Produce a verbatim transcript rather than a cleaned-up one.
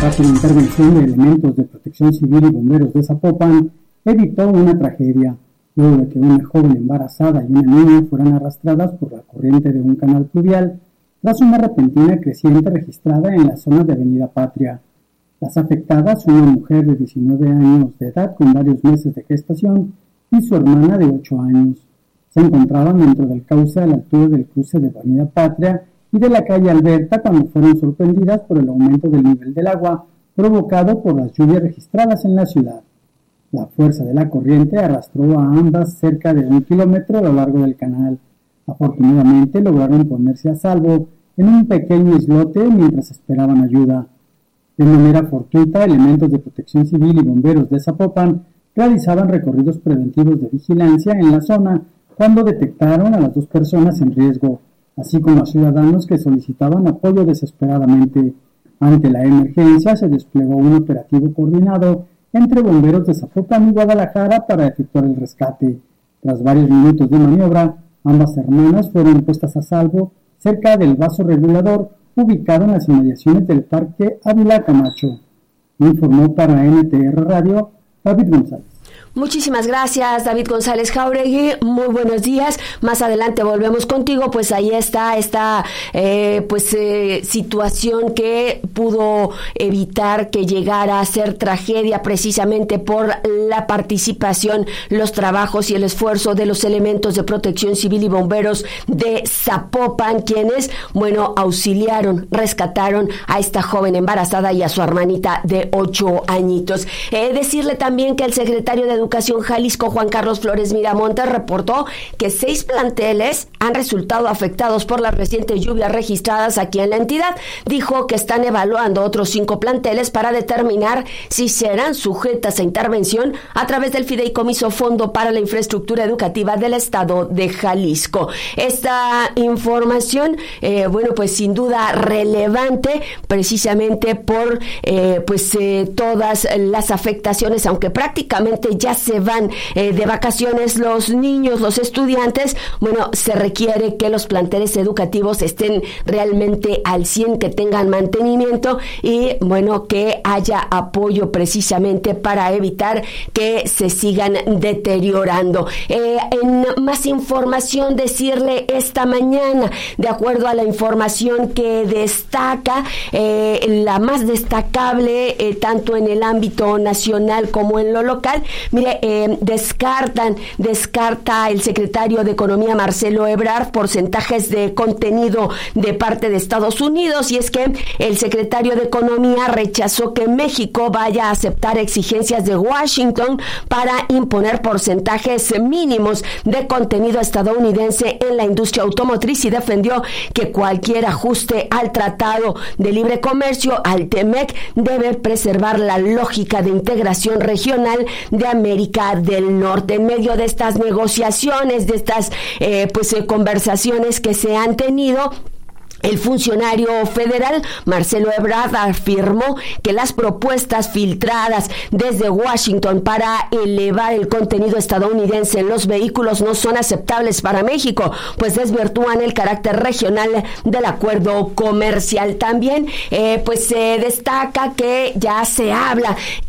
rápida intervención de elementos de protección civil y bomberos de Zapopan evitó una tragedia, luego de que una joven embarazada y una niña fueran arrastradas por la corriente de un canal pluvial tras una repentina creciente registrada en la zona de Avenida Patria. Las afectadas, una mujer de diecinueve años de edad con varios meses de gestación y su hermana de ocho años, se encontraban dentro del cauce a la altura del cruce de Avenida Patria y de la calle Alberta cuando fueron sorprendidas por el aumento del nivel del agua provocado por las lluvias registradas en la ciudad. La fuerza de la corriente arrastró a ambas cerca de un kilómetro a lo largo del canal. Afortunadamente lograron ponerse a salvo en un pequeño islote mientras esperaban ayuda. De manera fortuita, elementos de protección civil y bomberos de Zapopan realizaban recorridos preventivos de vigilancia en la zona cuando detectaron a las dos personas en riesgo, así como a ciudadanos que solicitaban apoyo desesperadamente. Ante la emergencia se desplegó un operativo coordinado entre bomberos de Zapopan y Guadalajara para efectuar el rescate. Tras varios minutos de maniobra, ambas hermanas fueron puestas a salvo cerca del vaso regulador ubicado en las inmediaciones del Parque Ávila Camacho. Informó para N T R Radio David González. Muchísimas gracias, David González Jauregui. Muy buenos días. Más adelante volvemos contigo. Pues ahí está esta eh, pues eh, situación que pudo evitar que llegara a ser tragedia precisamente por la participación, los trabajos y el esfuerzo de los elementos de protección civil y bomberos de Zapopan, quienes, bueno, auxiliaron, rescataron a esta joven embarazada y a su hermanita de ocho añitos. Eh, decirle también que el secretario de Educación Jalisco, Juan Carlos Flores Miramontes, reportó que seis planteles han resultado afectados por las recientes lluvias registradas aquí en la entidad. Dijo que están evaluando otros cinco planteles para determinar si serán sujetas a intervención a través del Fideicomiso Fondo para la Infraestructura Educativa del Estado de Jalisco. Esta información, eh, bueno, pues sin duda relevante, precisamente por eh, pues eh, todas las afectaciones, aunque prácticamente ya se van eh, de vacaciones los niños, los estudiantes. Bueno, se requiere que los planteles educativos estén realmente al cien, que tengan mantenimiento y, bueno, que haya apoyo precisamente para evitar que se sigan deteriorando. Eh, en más información, decirle esta mañana, de acuerdo a la información que destaca, eh, la más destacable, eh, tanto en el ámbito nacional como en lo local, mire, eh, descartan, descarta el secretario de Economía, Marcelo Ebrard, porcentajes de contenido de parte de Estados Unidos, y es que el secretario de Economía rechazó que México vaya a aceptar exigencias de Washington para imponer porcentajes mínimos de contenido estadounidense en la industria automotriz y defendió que cualquier ajuste al Tratado de Libre Comercio, al T M E C, debe preservar la lógica de integración regional de América del Norte. En medio de estas negociaciones, de estas eh, pues eh, conversaciones que se han tenido, el funcionario federal Marcelo Ebrard afirmó que las propuestas filtradas desde Washington para elevar el contenido estadounidense en los vehículos no son aceptables para México, pues desvirtúan el carácter regional del acuerdo comercial. También, eh, pues se destaca que ya se habla